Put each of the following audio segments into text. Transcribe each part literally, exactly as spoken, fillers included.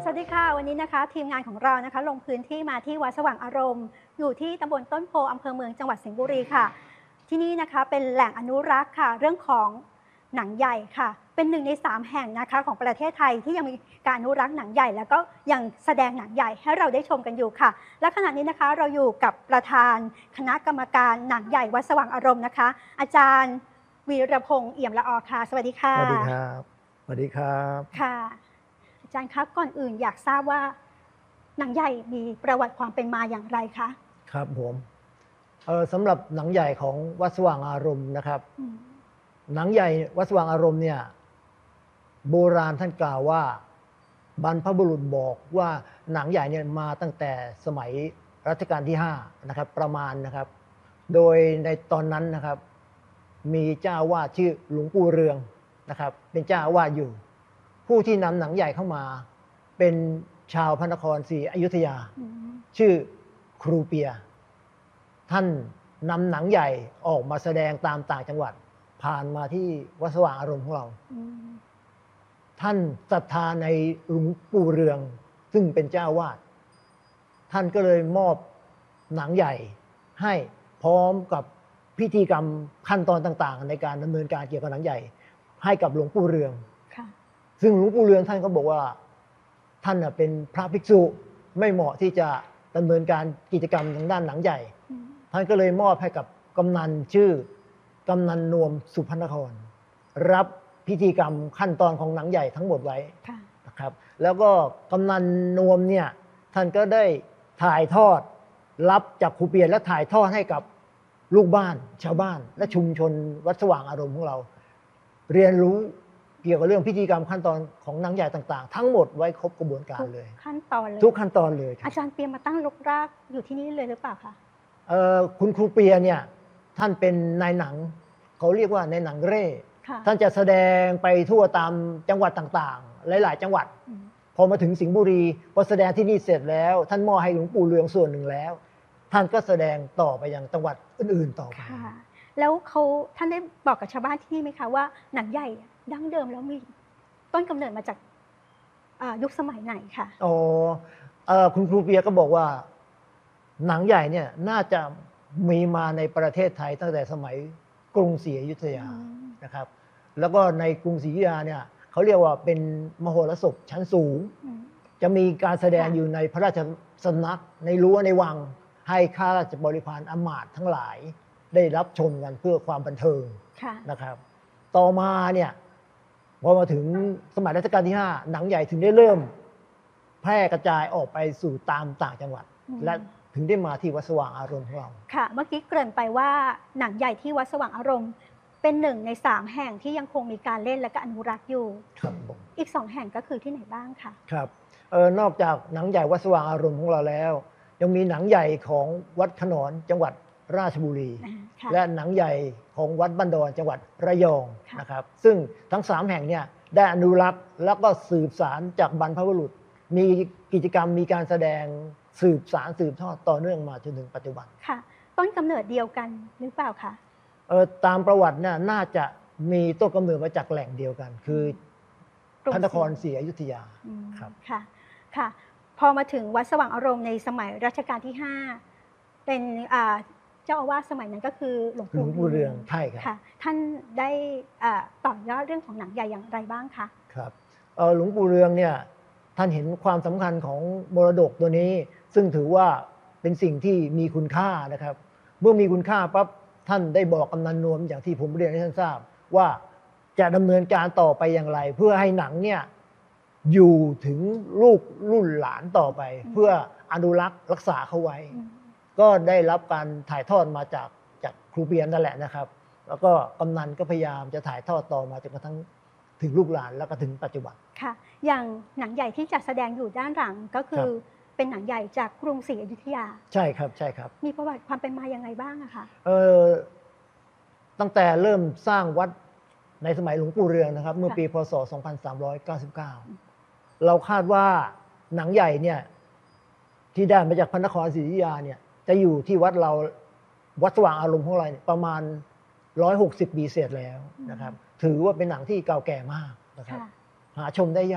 สวัสดีค่ะวันนี้นะคะทีมงานของเรานะคะลงพื้นที่มาที่วัดสว่างอารมณ์อยู่ที่ตำบลต้นโพอำเภอเมืองจังหวัดสิงห์บุรีค่ะที่นี่นะคะเป็นแหล่งอนุรักษ์ค่ะเรื่องของหนังใหญ่ค่ะเป็นหนึ่งในสามแห่งนะคะของประเทศไทยที่ยังมีการอนุรักษ์หนังใหญ่แล้วก็ยังแสดงหนังใหญ่ให้เราได้ชมกันอยู่ค่ะและขณะนี้นะคะเราอยู่กับประธานคณะกรรมการหนังใหญ่วัดสว่างอารมณ์นะคะอาจารย์วีรพงษ์เอี่ยมละออค่ะสวัสดีค่ะสวัสดีครับสวัสดีครับค่ะอาจารย์ครับก่อนอื่นอยากทราบว่าหนังใหญ่มีประวัติความเป็นมาอย่างไรคะครับผมเออสำหรับหนังใหญ่ของวัดสว่างอารมณ์นะครับหนังใหญ่วัดสว่างอารมณ์เนี่ยโบราณท่านกล่าวว่าบรรพบุรุษบอกว่าหนังใหญ่เนี่ยมาตั้งแต่สมัยรัชกาลที่ห้านะครับประมาณนะครับโดยในตอนนั้นนะครับมีเจ้าวาดชื่อหลวงปู่เรืองนะครับเป็นเจ้าวาดอยู่ผู้ที่นำหนังใหญ่เข้ามาเป็นชาวพระนครศรีอยุธยาชื่อครูเปียท่านนำหนังใหญ่ออกมาแสดงตามต่างจังหวัดผ่านมาที่วัดสว่างอารมณ์ของเราท่านศรัทธาในหลวงปู่เรืองซึ่งเป็นเจ้าวาดท่านก็เลยมอบหนังใหญ่ให้พร้อมกับพิธีกรรมขั้นตอนต่างๆในการดำเนินการเกี่ยวกับหนังใหญ่ให้กับหลวงปู่เรืองซึ่งหลวงปู่เรืองท่านก็บอกว่าท่านเป็นพระภิกษุไม่เหมาะที่จะดำเนินการกิจกรรมทางด้านหนังใหญ่ท่านก็เลยมอบให้กับกำนันชื่อกำนันนวมสุพรรณนครรับพิธีกรรมขั้นตอนของหนังใหญ่ทั้งหมดไว้นะครับแล้วก็กำนันนวมเนี่ยท่านก็ได้ถ่ายทอดรับจากครูเปียและถ่ายทอดให้กับลูกบ้านชาวบ้านและชุมชนวัดสว่างอารมณ์ของเราเรียนรู้เกี่ยวกับเรื่องพิธีกรรมขั้นตอนของหนังใหญ่ต่างๆทั้งหมดไว้ครบกระบวนการเลยขั้นตอนเลยทุกขั้นตอนเลยอาจารย์เปียมาตั้งรกรากอยู่ที่นี่เลยหรือเปล่าคะเอ่อคุณครูเปียเนี่ยท่านเป็นนายหนังเขาเรียกว่านายหนังเร่ท่านจะแสดงไปทั่วตามจังหวัดต่างๆหลายๆจังหวัดพอมาถึงสิงห์บุรีพอแสดงที่นี่เสร็จแล้วท่านมอบให้หลวงปู่เรืองส่วนหนึ่งแล้วท่านก็แสดงต่อไปยังจังหวัดอื่นๆต่อไปแล้วเขาท่านได้บอกกับชาวบ้านที่นี่ไหมคะว่าหนังใหญ่ดั้งเดิมแล้วมีต้นกำเนิดมาจากยุคสมัยไหนคะอ๋อคุณครูเปียก็บอกว่าหนังใหญ่เนี่ยน่าจะมีมาในประเทศไทยตั้งแต่สมัยกรุงศรีอยุธยานะครับแล้วก็ในกรุงศรีอยุธยาเนี่ยเขาเรียกว่าเป็นมโหรสพชั้นสูงจะมีการแสดงอยู่ในพระราชสำนักในรั้วในวังให้ข้าราชบริพารอมาตย์ทั้งหลายได้รับชมกันเพื่อความบันเทิงนะครับต่อมาเนี่ยพอมาถึงสมัยรัชกาลที่ห้าหนังใหญ่ถึงได้เริ่มแพร่กระจายออกไปสู่ตามต่างจังหวัดและถึงได้มาที่วัดสว่างอารมณ์ของเราค่ะเมื่อกี้เกริ่นไปว่าหนังใหญ่ที่วัดสว่างอารมณ์เป็นหนึ่งในสามแห่งที่ยังคงมีการเล่นและก็อนุรักษ์อยู่ครับอีกสองแห่งก็คือที่ไหนบ้างคะครับเออนอกจากหนังใหญ่วัดสว่างอารมณ์ของเราแล้วยังมีหนังใหญ่ของวัดขนอนจังหวัดราชบุรีและหนังใหญ่ของวัดบ้านดอนจังหวัดระยองนะครับซึ่งทั้งสามแห่งเนี่ยได้อนุรักษ์แล้วก็สืบสานจากบรรพบุรุษมีกิจกรรมมีการแสดงสืบสานสืบทอดต่อเนื่องมาจนถึงปัจจุบันค่ะต้นกำเนิดเดียวกันหรือเปล่าคะเออตามประวัติเนี่ยน่าจะมีต้นกำเนิดมาจากแหล่งเดียวกันคือพระนครศรีอยุธยาครับค่ะค่ะพอมาถึงวัดสว่างอารมณ์ในสมัยรัชกาลที่ห้าเป็นเจ้าอาวาสสมัยนั้นก็คือหลวงปู่เรืองใช่ครับท่านได้ต่อยอดเรื่องของหนังใหญ่อย่างไรบ้างคะครับหลวงปู่เรืองเนี่ยท่านเห็นความสำคัญของมรดกตัวนี้ซึ่งถือว่าเป็นสิ่งที่มีคุณค่านะครับเมื่อมีคุณค่าปั๊บท่านได้บอกกำนันนวมอย่างที่ผมเรียนให้ท่านทราบว่าจะดำเนินการต่อไปอย่างไรเพื่อให้หนังเนี่ยอยู่ถึงลูกรุ่นหลานต่อไปเพื่ออนุรักษ์รักษาเขาไว้ก็ได้รับการถ่ายทอดมาจากจากครูเปียนั่นแหละนะครับแล้วก็กำนันก็พยายามจะถ่ายทอดต่อมาจนกระทั่งถึงลูกหลานแล้วก็ถึงปัจจุบันค่ะอย่างหนังใหญ่ที่จัดแสดงอยู่ด้านหลังก็คือเป็นหนังใหญ่จากกรุงศรีอยุธยาใช่ครับใช่ครับมีประวัติความเป็นมาอย่างไรบ้างอะคะเออตั้งแต่เริ่มสร้างวัดในสมัยหลวงปู่เรืองนะครับเมื่อปีพ.ศ. สองพันสามร้อยเก้าสิบเก้าเราคาดว่าหนังใหญ่เนี่ยที่ได้มาจากพระนครศรีอยุธยาเนี่ยจะอยู่ที่วัดเราวัดสว่างอารมณ์ของเราประมาณหนึ่งร้อยหกสิบปีเศษแล้วนะครับถือว่าเป็นหนังที่เก่าแก่มากนะครับหาชมได้ยาก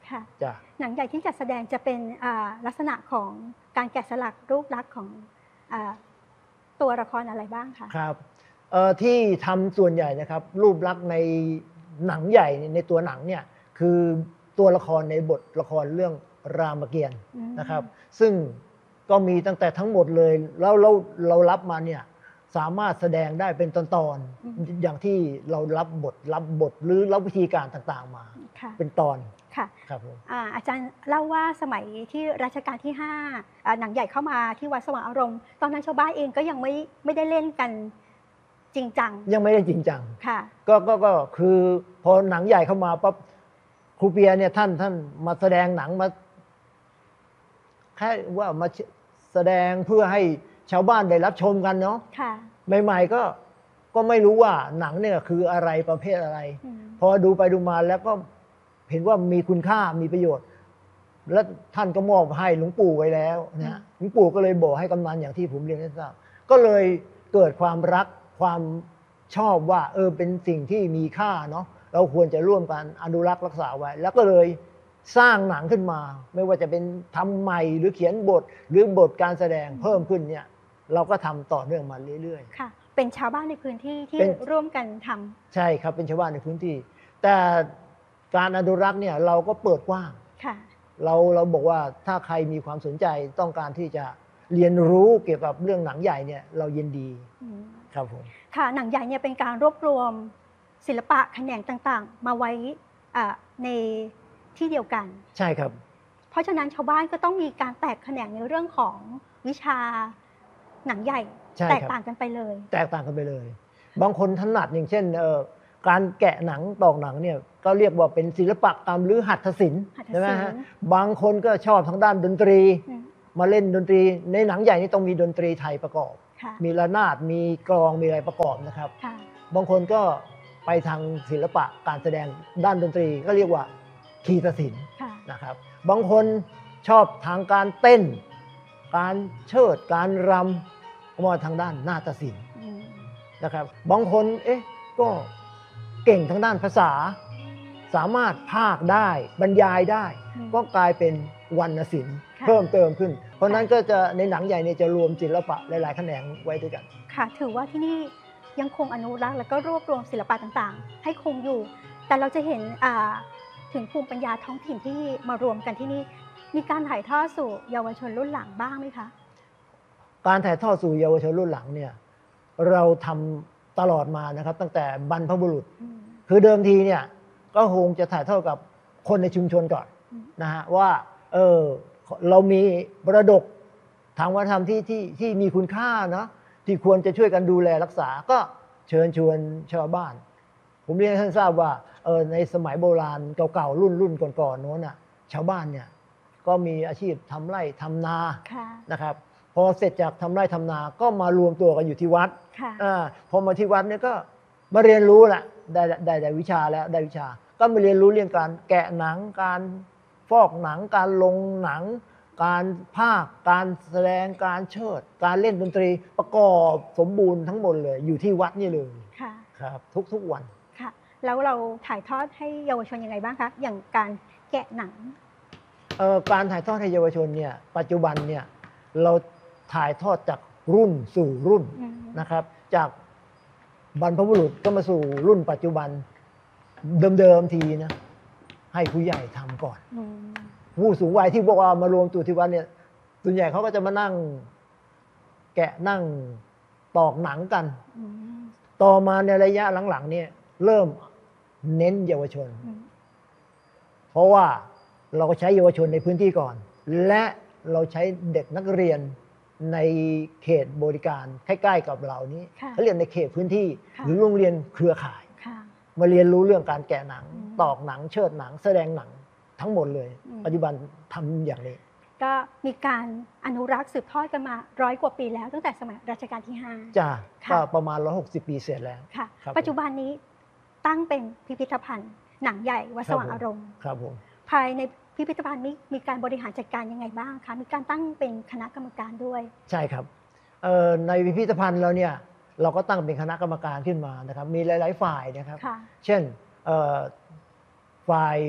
ค่ะจ้ะหนังใหญ่ที่จัดแสดงจะเป็นอ่าลักษณะของการแกะสลักรูปลักษณ์ของอ่าตัวละครอะไรบ้างคะครับเอ่อที่ทำส่วนใหญ่นะครับรูปลักษณ์ในหนังใหญ่ในตัวหนังเนี่ยคือตัวละครในบทละครเรื่องรามเกียรติ์อืมนะครับซึ่งก็มีตั้งแต่ทั้งหมดเลยแล้วเราเรารับมาเนี่ยสามารถแสดงได้เป็นตอนๆอย่างที่เรารับบทรับบทหรือรับวิธีการต่างๆมาค่ะเป็นตอนค่ะครับผมอ่าอาจารย์เล่าว่าสมัยที่รัชกาลที่ห้าอ่าหนังใหญ่เข้ามาที่วัดสว่างอารมณ์ ตอนนั้นชาวบ้านเองก็ยังไม่ไม่ได้เล่นกันจริงจังยังไม่ได้จริงจังค่ะก็ก็ก็คือพอหนังใหญ่เข้ามาปั๊บครูเปียเนี่ยท่านท่านมาแสดงหนังมาแค่ว่ามาแสดงเพื่อให้ชาวบ้านได้รับชมกันเนาะค่ะใหม่ๆก็ก็ไม่รู้ว่าหนังเนี่ยคืออะไรประเภทอะไรอืมพอดูไปดูมาแล้วก็เห็นว่ามีคุณค่ามีประโยชน์ และท่านก็มอบให้หลวงปู่ไว้แล้วนะฮะหลวงปู่ก็เลยบอกให้กำนันอย่างที่ผมเรียนให้ทราบก็เลยเกิดความรักความชอบว่าเออเป็นสิ่งที่มีค่าเนาะเราควรจะร่วมกันอนุรักษ์รักษาไว้ แล้วก็เลยสร้างหนังขึ้นมา ไม่ว่าจะเป็นทำใหม่หรือเขียนบทหรือบทการแสดงเพิ่มขึ้นเนี่ยเราก็ทำต่อเนื่องมาเรื่อยๆค่ะ เป็นชาวบ้านในพื้นที่ที่เป็นร่วมกันทำใช่ครับเป็นชาวบ้านในพื้นที่ แต่การอนุรักษ์เนี่ยเราก็เปิดกว้างค่ะเราเราบอกว่าถ้าใครมีความสนใจต้องการที่จะเรียนรู้เกี่ยวกับเรื่องหนังใหญ่เนี่ยเรายินดีอืมครับผมค่ะ หนังใหญ่เนี่ยเป็นการรวบรวมศิลปะแขนงต่างๆ มาไว้อ่าในที่เดียวกันใช่ครับเพราะฉะนั้นชาวบ้านก็ต้องมีการแตกแขนงในเรื่องของวิชาหนังใหญ่ใช่แตครับกต่างกันไปเลยแตกต่างกันไปเลย บางคนถนัดอย่างเช่นเอ่อการแกะหนังตอกหนังเนี่ยก็เรียกว่าเป็นศิลปกรรมหรือหัตถศิลป์หัตถศิลป์ใช่ไหมฮะบางคนก็ชอบทางด้านดนตรีอืมมาเล่นดนตรี ในหนังใหญ่นี่ต้องมีดนตรีไทยประกอบค่ะมีระนาดมีกลองมีอะไรประกอบนะครับค่ะบางคนก็ไปทางศิลปะการแสดงด้านดนตรีก็เรียกว่าคีตศิลป์ค่ะนะครับ บางคนชอบทางการเต้น การเชิดการรำก็มาทางด้านนาฏศิลป์อืมนะครับ บางคนเอ๊ะก็เก่งทางด้านภาษา สามารถพากย์ได้บรรยายได้อืมก็กลายเป็นวรรณศิลป์ค่ะเพิ่มเติมขึ้น เพราะฉะนั้นก็จะในหนังใหญ่เนี่ยจะรวมศิลปะหลาย ๆ แขนงไว้ด้วยกันค่ะ ถือว่าที่นี่ยังคงอนุรักษ์และก็รวบรวมศิลปะต่างๆ ให้คงอยู่ แต่เราจะเห็นอ่าถึงภูมิปัญญาท้องถิ่นที่มารวมกันที่นี่ มีการถ่ายทอดสู่เยาวชนรุ่นหลังบ้างไหมคะการถ่ายทอดสู่เยาวชนรุ่นหลังเนี่ยเราทำตลอดมานะครับ ตั้งแต่บรรพบุรุษอืมคือเดิมทีเนี่ยก็คงจะถ่ายทอดกับคนในชุมชนก่อนอืมนะฮะว่าเออเรามีมรดกทางวัฒนธรรมที่ที่ที่มีคุณค่าเนาะที่ควรจะช่วยกันดูแลรักษาก็เชิญชวนชาวบ้าน ผมเรียนให้ท่านทราบว่าเออในสมัยโบราณเก่าๆรุ่นรุ่นก่อนๆโน้นน่ะชาวบ้านเนี่ยก็มีอาชีพทำไร่ทำนาค่ะนะครับพอเสร็จจากทำไร่ทำนาก็มารวมตัวกันอยู่ที่วัดค่ะอาพอมาที่วัดเนี่ยก็มาเรียนรู้แหละได้ได้ได้วิชาแล้วได้วิชา ก็มาเรียนรู้เรื่องการแกะหนัง การฟอกหนัง การลงหนัง การพากย์การแสดงการเชิด การเล่นดนตรีประกอบสมบูรณ์ทั้งหมดเลยอยู่ที่วัดนี่เลยค่ะครับทุกๆวันค่ะ แล้วเราถ่ายทอดให้เยาวชนยังไงบ้างคะ อย่างการแกะหนังเอ่อการถ่ายทอดให้เยาวชนเนี่ยปัจจุบันเนี่ยเราถ่ายทอดจากรุ่นสู่รุ่นอืมนะครับ จากบรรพบุรุษก็มาสู่รุ่นปัจจุบันเดิมๆทีนะให้ผู้ใหญ่ทำก่อนอืมผู้สูงวัยที่บอกว่ามารวมตัวที่วัดเนี่ยส่วนใหญ่เขาก็จะมานั่งแกะนั่งตอกหนังกันอืมต่อมาในระยะหลังๆเนี่ยเริ่มเน้นเยาวชนอืมเพราะว่าเราก็ใช้เยาวชนในพื้นที่ก่อน และเราใช้เด็กนักเรียนในเขตบริการใกล้ๆกับเรานี้ค่ะเขาเรียนในเขตพื้นที่ค่ะหรือโรงเรียนเครือข่ายค่ะมาเรียนรู้เรื่องการแกะหนังอืมตอกหนังเชิดหนัง แสดงหนังทั้งหมดเลยอืมปัจจุบันทำอย่างนี้ก็มีการอนุรักษ์สืบทอดกันมาร้อยกว่าปีแล้วตั้งแต่สมัยรัชกาลที่ห้าจ้าค่ะก็ประมาณหนึ่งร้อยหกสิบปีเสร็จแล้วค่ะครับปัจจุบันนี้ตั้งเป็นพิพิธภัณฑ์ หนังใหญ่วัดสว่างอารมณ์ครับผมภายในพิพิธภัณฑ์นี้มีการบริหารจัดการยังไงบ้างคะ มีการตั้งเป็นคณะกรรมการด้วยใช่ครับเอ่อในพิพิธภัณฑ์เราเนี่ยเราก็ตั้งเป็นคณะกรรมการขึ้นมานะครับมีหลาย ๆ ฝ่ายนะครับค่ะเช่นเอ่อฝ่าย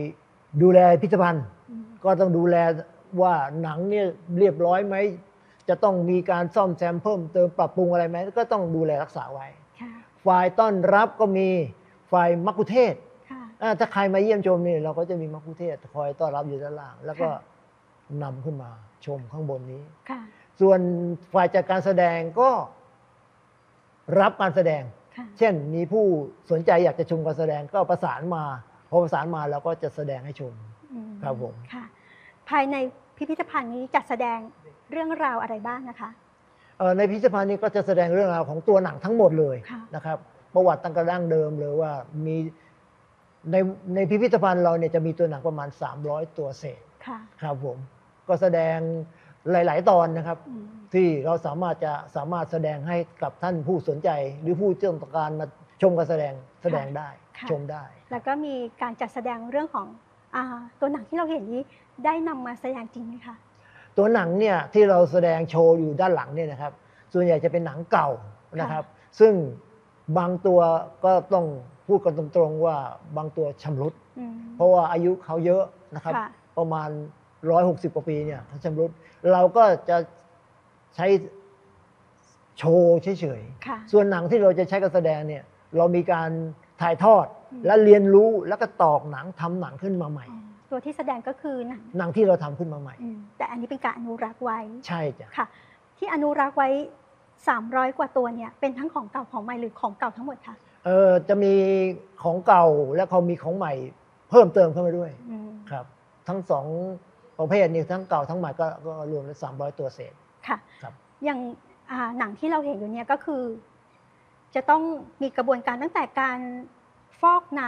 ดูแลพิพิธภัณฑ์อืมก็ต้องดูแลว่าหนังเนี่ยเรียบร้อยไหมจะต้องมีการซ่อมแซมเพิ่มเติมปรับปรุงอะไรไหมก็ต้องดูแลรักษาไว้ค่ะฝ่ายต้อนรับก็มีฝ่ายมัคคุเทศก์ค่ะอ่าถ้าใครมาเยี่ยมชมนี่เราก็จะมีมัคคุเทศก์คอยต้อนรับอยู่ด้านล่าง แล้วก็ค่ะนำขึ้นมาชมข้างบนนี้ค่ะส่วนฝ่ายจัดการแสดงก็รับการแสดงค่ะเช่นมีผู้สนใจอยากจะชมการแสดงก็ประสานมาพอประสานมาเราก็จะแสดงให้ชมอืมครับผมค่ะ ภายในพิพิธภัณฑ์นี้จัดแสดงเรื่องราวอะไรบ้างนะคะเอ่อในพิพิธภัณฑ์นี้ก็จะแสดงเรื่องราวของตัวหนังทั้งหมดเลยค่ะนะครับ ประวัติตั้งแต่ดั้งเดิมเลยว่ามีในในพิพิธภัณฑ์เราเนี่ยจะมีตัวหนังประมาณสามร้อยตัวเศษค่ะครับผมก็แสดงหลาย ๆ ตอนนะครับอืมที่เราสามารถจะสามารถแสดงให้กับท่านผู้สนใจ หรือผู้ที่ต้องการมาชมการแสดงแสดงได้ค่ะชมได้แล้วก็มีการจัดแสดงเรื่องของอาตัวหนังที่เราเห็นนี้ได้นำมาแสดงจริงไหมคะตัวหนังเนี่ยที่เราแสดงโชว์อยู่ด้านหลังเนี่ยนะครับ ส่วนใหญ่จะเป็นหนังเก่านะครับ ซึ่งบางตัวก็ต้องพูดกันตรงๆว่าบางตัวชำรุดอืมเพราะว่าอายุเขาเยอะนะครับค่ะประมาณหนึ่งร้อยหกสิบกว่าปีเนี่ยเขาชำรุดเราก็จะใช้โชว์เฉยค่ะๆส่วนหนังที่เราจะใช้การแสดงเนี่ยเรามีการถ่ายทอดอืมและเรียนรู้แล้วก็ตอกหนังทำหนังขึ้นมาใหม่อ๋อตัวที่แสดงก็คือหนังหนังที่เราทำขึ้นมาใหม่อืมแต่อันนี้เป็นการอนุรักษ์ไว้ใช่จ้ะค่ะ ที่อนุรักษ์ไว้สามร้อยกว่าตัวเนี่ยเป็นทั้งของเก่าของใหม่หรือของเก่าทั้งหมดคะเออจะมีของเก่าและเขามีของใหม่เพิ่มเติมเข้ามาด้วยอืมครับ ทั้งสองประเภทนี้ทั้งเก่าทั้งใหม่ก็ก็รวมแล้วสามร้อยตัวเศษค่ะครับอย่างอ่าหนังที่เราเห็นอยู่เนี่ยก็คือ จะต้องมีกระบวนการตั้งแต่การฟอกน้ำ